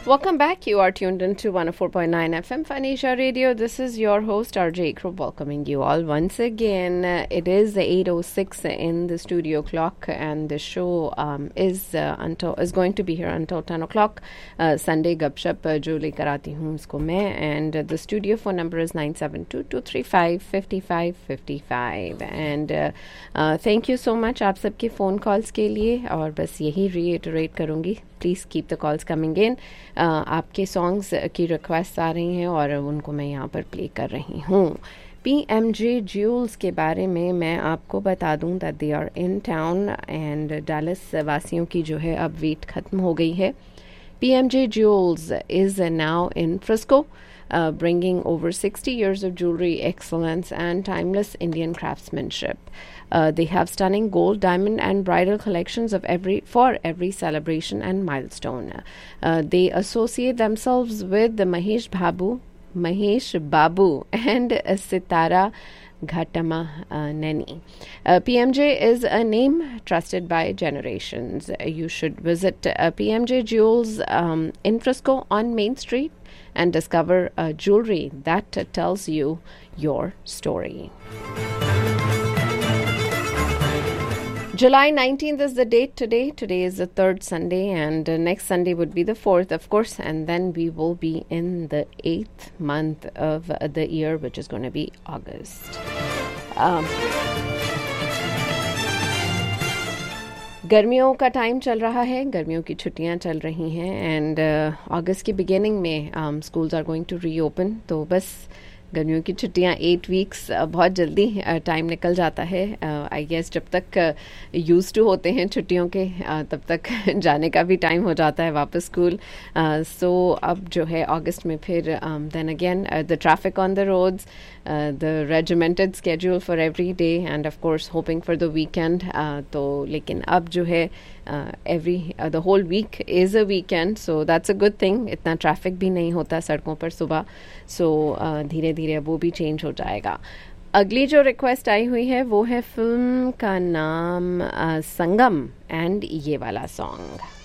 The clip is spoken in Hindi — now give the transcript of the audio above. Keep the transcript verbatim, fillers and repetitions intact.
Welcome back. You are tuned into one oh four point nine F M Phanisha Radio. This is your host R J Ikro welcoming you all once again. Uh, it is eight oh six in the studio clock, and the show um, is uh, until is going to be here until ten o'clock. Uh, Sunday Gupshup uh, जो लेकर आती हूँ उसको मैं, and uh, the studio phone number is nine seven two two three five five five five five. And uh, uh, thank you so much आप सबके phone calls के लिए, और बस यही reiterate करूँगी, please keep the calls coming in. आपके सॉन्ग्स की रिक्वेस्ट आ रही हैं और उनको मैं यहाँ पर प्ले कर रही हूँ. पी एम जे ज्यूल्स के बारे में मैं आपको बता दूँ that they are in town, and Dallas वासियों की जो है अब वेट ख़त्म हो गई है. P M J Jules is now in Frisco, Uh, bringing over sixty years of jewelry excellence and timeless Indian craftsmanship. Uh, they have stunning gold, diamond, and bridal collections of every for every celebration and milestone. Uh, they associate themselves with the Mahesh Babu, Mahesh Babu, and uh, Sitara Ghatama uh, Neni. Uh, P M J is a name trusted by generations. Uh, you should visit uh, P M J Jewels um, in Frisco on Main Street and discover uh, jewelry that uh, tells you your story. July nineteenth is the date today. Today is the third Sunday, and uh, next Sunday would be the fourth, of course, and then we will be in the eighth month of uh, the year, which is going to be August. Um, गर्मियों का टाइम चल रहा है, गर्मियों की छुट्टियां चल रही हैं, एंड अगस्त की बिगिनिंग में schools are going to reopen. तो बस गर्मियों की छुट्टियां एट वीक्स बहुत जल्दी टाइम uh, निकल जाता है. आई uh, गेस जब तक यूज टू होते हैं छुट्टियों के uh, तब तक जाने का भी टाइम हो जाता है वापस स्कूल. सो uh, so, अब जो है अगस्त में फिर then again the traffic on the roads, the regimented schedule for every day, end of course hoping for the weekend. तो लेकिन अब जो है every the whole week is a weekend, so that's a good thing. इतना ट्रैफिक भी नहीं होता सड़कों पर सुबह. सो so, धीरे धीरे वो भी चेंज हो जाएगा. अगली जो रिक्वेस्ट आई हुई है वो है, फिल्म का नाम uh, संगम, एंड ये वाला सॉन्ग.